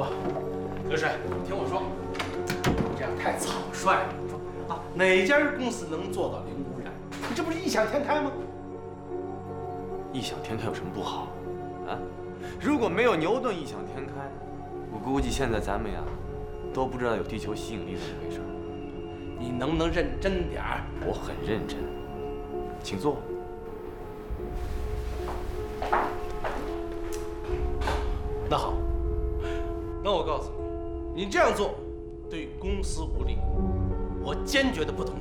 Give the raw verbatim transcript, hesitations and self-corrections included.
不，刘水，你听我说，你这样太草率了。说啊，哪家公司能做到零污染？你这不是异想天开吗？ 异想天开有什么不好啊？如果没有牛顿异想天开，我估计现在咱们呀，都不知道有地球吸引力这么回事。 你能不能认真点儿？ 我很认真，请坐。 那好，那我告诉你，你这样做对公司无利，我坚决的不同意。